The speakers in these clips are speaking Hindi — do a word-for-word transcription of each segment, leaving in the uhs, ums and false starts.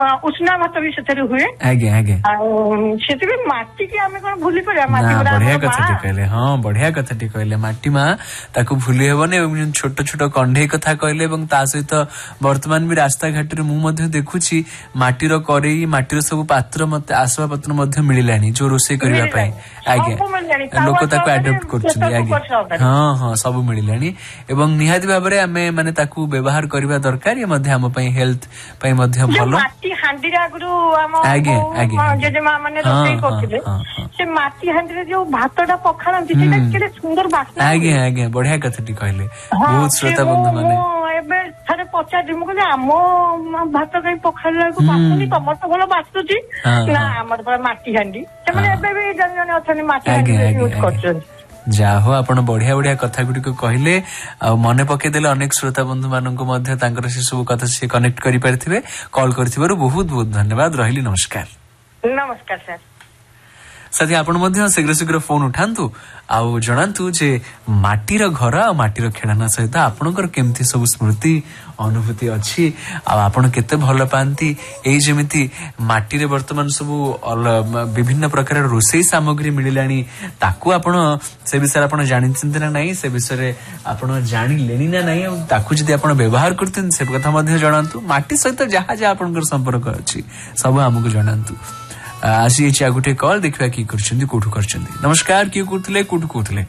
उष्णा भात भी से हुए आज्ञा आज्ञा से माटी की आम कौन भूली पारे बढ़िया कथा कहले हाँ बढ़िया कथा कहले माटी माँ ताकू भूली हेबनी छोट छोट कंढे कथा कहले ता सहित वर्तमान भी रास्ता घाट मुझे देखुची माटीर करेई माटीर सब पात्र मत आसवा पत्र मिललानी जो रोषे करने आज्ञा लोक ताकू एडप्ट कर आज्ञा हाँ हाँ सब मिललानी एवं निहाती भाव में आमे माने ताकू व्यवहार करबा दरकार ये मध्य हम पई हेल्थ पई मध्य भलो माटी हांडी रे आगु हम जेजेमा माने रोषे करथिले से माटी हांडी रे जो भातडा पखाळंती सेटा केले सुंदर बास्ना आज्ञा आज्ञा बढ़िया कथाटी कहले बहुत श्रोता बंधु माने एबे थारे पचा दिमु कहले आमो भात कई पखाळला को बासुनी तमर तो भलो बासुची ना हमर पर माटी हांडी से माने एबे भी जन जन अथनी माटी हांडी यूज करछन जा हो आपण बढ़िया बढ़िया कथा गुडी को कहले आ मने पकेदेले अनेक श्रोता बंधु माननको मध्ये तांकर से सब कथा से कनेक्ट करि परथिबे कॉल करथिबारु बहुत बहुत धन्यवाद रहिली नमस्कार नमस्कार सर साथी आपण मध्ये शीघ्र शीघ्र फोन उठांतु आउ जणांतु जे माटीर घर आ माटीर खेळना सहित आपणकर केमथि सब स्मृति अनुभूति अछि आ आपण केते भल पांती एई जेमिति माटी रे वर्तमान सब विभिन्न प्रकार रोषेई सामग्री मिलिलानी ताकू आपण से विषय आपण जानि चिंता ना नाही से विषय आपण जानि लेनी ना नाही ताकू जदि आपण व्यवहार करथिन से कथा मध्ये जणांतु माटी सहित जहा जहा आपणकर संपर्क अछि सब हमकु जणांतु आसी एछि आगुटे कॉल देखबा की करछन्ती कोठु करछन्ती नमस्कार की करथले कोठु कोथले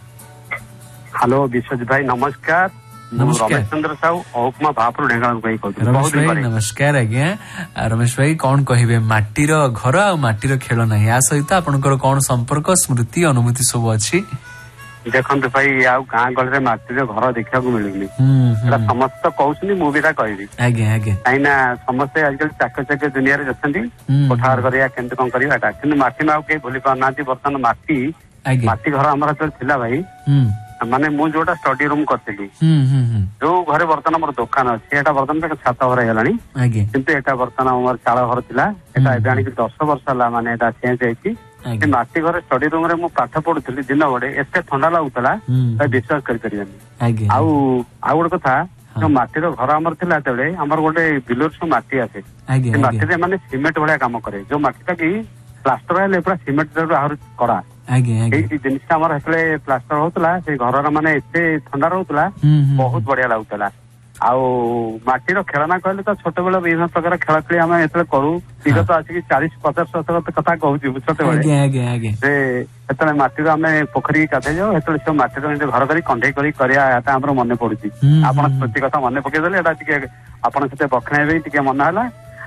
हेलो विश्वजित भाई नमस्कार नमस्कार रमेश चंद्र साहू औकमा भापुर ढेंगाल भाई कहते रमेश भाई नमस्कार आज्ञा रमेश भाई कौन कहिबे माटीर घर आ माटीर खेल नाही आ सहित आपनकर कोन संपर्क स्मृति अनुभूति सब अछि देखंतु भाई आ गां गले माटीर घर देखा को मिलुनी समस्त कहउछनी मु बिरा कहबी आज्ञा आज्ञा आइना समस्त आजकल चाक चाक दुनिया रे जछंती कोठार करिया केंत कोन करिया ता किन माटी माउ के भूली पा नाती बर्तन माटी माटी घर हमर चल थिला भाई माने मु जोटा स्टडी रूम करथिली जो घरे बर्तन हमर दुकान अछि एटा बर्तन पे छात घर हेलानी किंतु एटा बर्तन हमर चाळ घर थिला एटा जानि कि दस वर्ष हला माने एटा चेंज हेछि से माटी घर स्टडी रूम रे मु पाठ पढुथली दिन बडे एते ठंडा लागुतला त विश्वास करि परियानी आउ आउ गोटे कथा जो माटीर घर हमर थिला तेबे हमर गोटे बिलोर सो माटी आसे से माटी रे माने सीमेंट भलिया काम करे जो माटीटा की प्लास्टर हेले पूरा सीमेंट रे आहुर कड़ा आगे आगे ए जिनिस हमर हेले प्लास्टर होतला से घर माने एते ठंडा रहउतला बहुत बढ़िया लागुतला आउ माटीर खेलना कहले तो छोटे बेला विभिन्न प्रकार खेल खेली आम एत करू विगत आसिक चालीस पचास वर्ष कथा कहूँ छोटे बेले से माटी आम पोखरी गाधे जाऊ से सब माटी घर कर कंढे कर मन पड़ुची आप स्मृति कथा मन पकईदे आप बखणाइबे टे मन है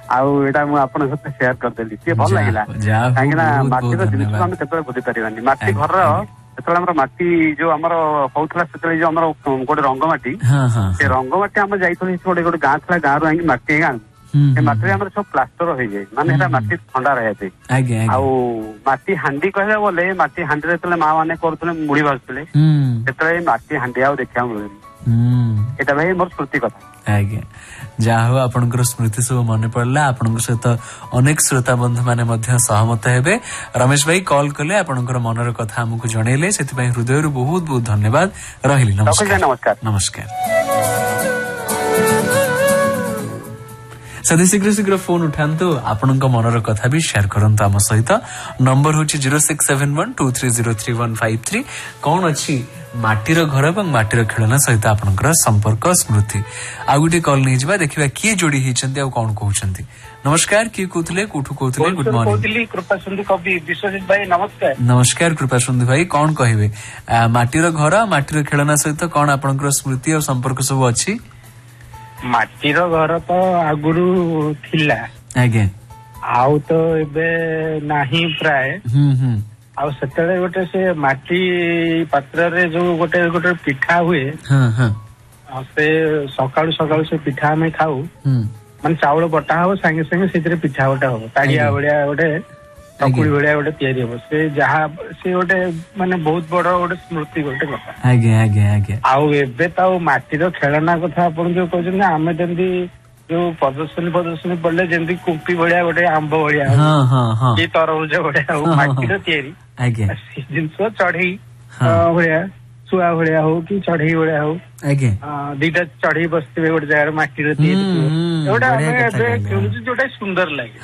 आउ आपन सहित शेयर करदेली सी भल लगे कहीं माटीर जिनिस आम केत बुझी पारानी माटी घर जो माटी जो आमर होता से जो आमर गोटे रंगमाटी से रंगमाटी आम जाइए गोटे गोटे गाँ था गाँव रू आई माटी गाँ माटी आम सब प्लास्टर हो जाए माने माटी ठंडा रहा आउ माटी हांडी कहले बोले माटी हांडी रे माँ मैंने करते मुड़ी भाजुले से माटी हांडी आ देखा मिले एटा भाई मोर स्मृति कथा आज्ञा जा हो आपनकर स्मृति सब मन पड़ला आपनकर सहित अनेक श्रोता बंधु माने मध्य सहमत हेबे रमेश भाई कॉल कले आपनकर मनर कथा हमकु जणैले सेति पई हृदयरु बहुत बहुत धन्यवाद रहिली नमस्कार नमस्कार नमस्कार सदी शीघ्र शीघ्र फोन उठांतु आपनक मनर कथा भी शेयर करंतु आम सहित नंबर होची zero six seven one two three zero three one five three कौन अच्छी माटीर घर और माटीर खेलना सहित आपनकर संपर्क स्मृति आ गुटे कॉल नहीं जिबा देखिबा किए जोड़ी हिचंती आ कोन कहउचंती नमस्कार किए कहउतले कोठु कहउतले गुड मॉर्निंग कहउतली कृपा सुंदी कवि विश्वजित भाई नमस्कार नमस्कार कृपा सुंदी भाई कौन कहिबे माटीर घर माटीर खेलना सहित कौन आपनकर स्मृति और संपर्क सब अछि माटीर घर तो आगुरु थिला आगे आउ तो एबे नाही प्राय हम्म हम्म आउ सेतले गोटे से माटी पात्र रे जो गोटे गोटे पिठा हुए हां हां आ से सकाळु सकाळु से पिठा में खाऊ हम्म माने चावल बटा हो संगे संगे सेतरे पिठा बटा हो ताड़िया बढिया गोटे टकुड़ी बढिया गोटे तयारी हो से जहा से गोटे माने बहुत बड़ गोटे स्मृति गोटे कथा आगे आगे आगे आउ एबे ताऊ माटीर खेलना कथा आपण जो कहछन आमे जेंदी जो प्रदर्शनी प्रदर्शनी पड़े जेंदी कुंपी भलिया गोटे आंब भलिया हां हां हां ये तरबुज भलिया माटीर तयारी आगे जिनस चढ़ई भलिया ଶୁଆ ଭଳିଆ ହଉ କି ଚଢେଇ ଭଳିଆ ହଉ ଆଜ୍ଞା ଦିଟା ଚଢେଇ ବସିଥିବେ ଗୋଟେ ଜାଗାରେ ମାଟିରେ ତିଆରି ଥିବ, ଯୋଉଟା ଆମେ ଏବେ ଖେଳୁଛୁ ଯୋଉଟା ସୁନ୍ଦର ଲାଗେ।